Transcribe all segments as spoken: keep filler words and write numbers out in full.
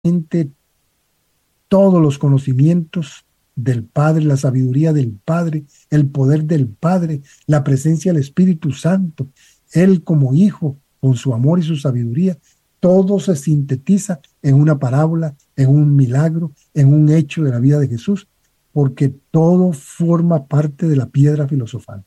todos los conocimientos del Padre, la sabiduría del Padre, el poder del Padre, la presencia del Espíritu Santo, Él como Hijo, con su amor y su sabiduría, todo se sintetiza en una parábola, en un milagro, en un hecho de la vida de Jesús, porque todo forma parte de la piedra filosofal.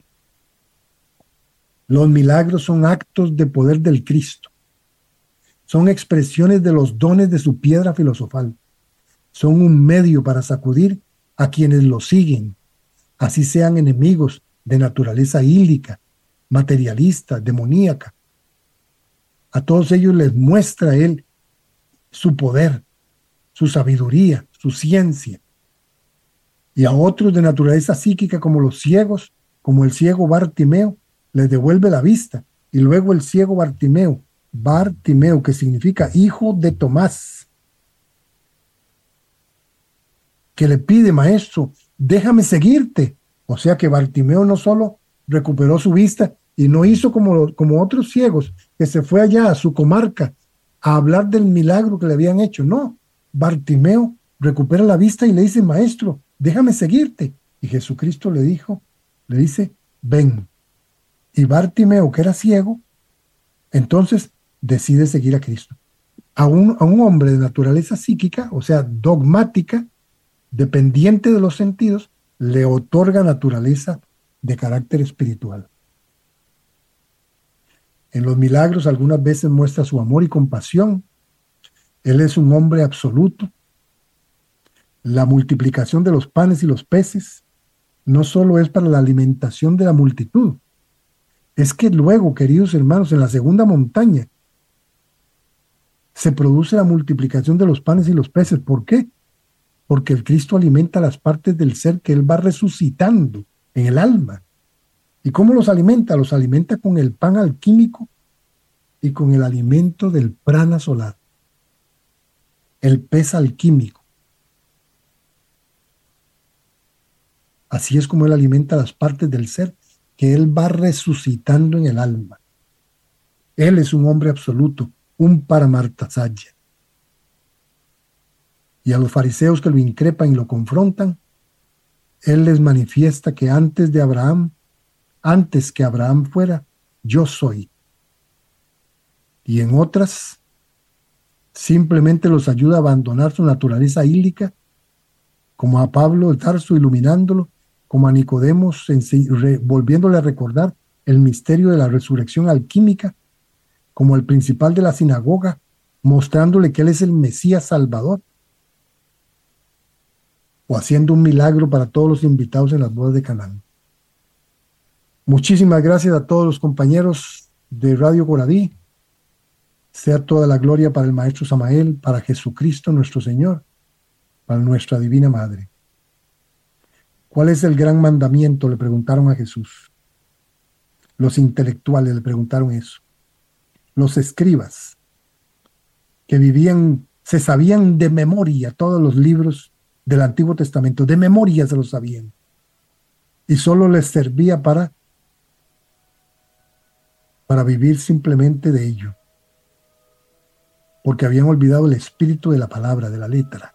Los milagros son actos de poder del Cristo. Son expresiones de los dones de su piedra filosofal. Son un medio para sacudir a quienes lo siguen, así sean enemigos de naturaleza ílica, materialista, demoníaca. A todos ellos les muestra Él su poder, su sabiduría, su ciencia. Y a otros de naturaleza psíquica, como los ciegos, como el ciego Bartimeo, les devuelve la vista. Y luego el ciego Bartimeo, Bartimeo, que significa hijo de Tomás, que le pide: maestro, déjame seguirte. O sea que Bartimeo no solo recuperó su vista y no hizo como, como otros ciegos, que se fue allá a su comarca a hablar del milagro que le habían hecho. No, Bartimeo recupera la vista y le dice: maestro, déjame seguirte. Y Jesucristo le dijo, le dice: ven. Y Bartimeo, que era ciego, entonces decide seguir a Cristo. A un, a un hombre de naturaleza psíquica, o sea, dogmática, dependiente de los sentidos, le otorga naturaleza de carácter espiritual. En los milagros algunas veces muestra su amor y compasión. Él es un hombre absoluto. La multiplicación de los panes y los peces no solo es para la alimentación de la multitud, es que luego, queridos hermanos, en la segunda montaña se produce la multiplicación de los panes y los peces. ¿Por qué? Porque el Cristo alimenta las partes del ser que Él va resucitando en el alma. ¿Y cómo los alimenta? Los alimenta con el pan alquímico y con el alimento del prana solar, el pez alquímico. Así es como Él alimenta las partes del ser que Él va resucitando en el alma. Él es un hombre absoluto, un Paramartasaya. Y a los fariseos que lo increpan y lo confrontan, Él les manifiesta que antes de Abraham, antes que Abraham fuera, yo soy. Y en otras, simplemente los ayuda a abandonar su naturaleza ílica, como a Pablo de Tarso iluminándolo, como a Nicodemos volviéndole a recordar el misterio de la resurrección alquímica, como el principal de la sinagoga, mostrándole que Él es el Mesías Salvador, o haciendo un milagro para todos los invitados en las bodas de Canaán. Muchísimas gracias a todos los compañeros de Radio Coradí. Sea toda la gloria para el Maestro Samael, para Jesucristo nuestro Señor, para nuestra Divina Madre. ¿Cuál es el gran mandamiento?, le preguntaron a Jesús. Los intelectuales le preguntaron eso. Los escribas, que vivían, se sabían de memoria todos los libros del Antiguo Testamento, de memoria se los sabían. Y solo les servía para, para vivir simplemente de ello. Porque habían olvidado el espíritu de la palabra, de la letra.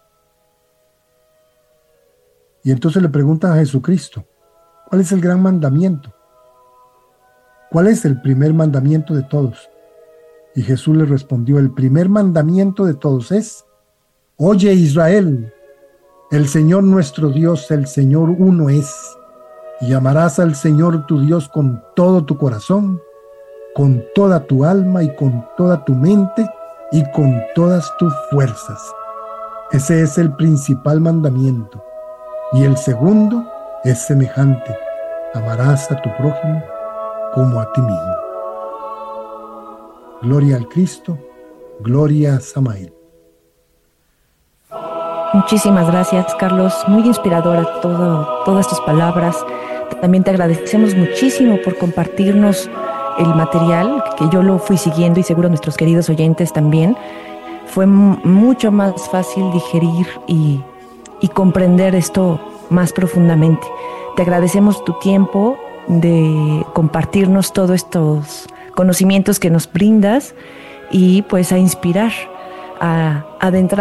Y entonces le preguntan a Jesucristo, ¿cuál es el gran mandamiento? ¿Cuál es el primer mandamiento de todos? Y Jesús le respondió, el primer mandamiento de todos es: oye Israel, el Señor nuestro Dios, el Señor uno es, y amarás al Señor tu Dios con todo tu corazón, con toda tu alma y con toda tu mente y con todas tus fuerzas. Ese es el principal mandamiento. Y el segundo es semejante: amarás a tu prójimo como a ti mismo. Gloria al Cristo, gloria a Samael. Muchísimas gracias, Carlos. Muy inspiradora todo, todas tus palabras. También te agradecemos muchísimo por compartirnos el material, que yo lo fui siguiendo y seguro nuestros queridos oyentes también. Fue m- mucho más fácil digerir y y comprender esto más profundamente. Te agradecemos tu tiempo de compartirnos todos estos conocimientos que nos brindas y pues a inspirar a adentrar